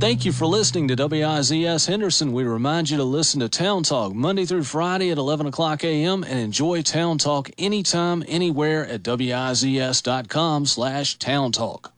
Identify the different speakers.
Speaker 1: Thank you for listening to WIZS Henderson. We remind you to listen to Town Talk Monday through Friday at 11 o'clock a.m. and enjoy Town Talk anytime, anywhere at WIZS.com/Town Talk.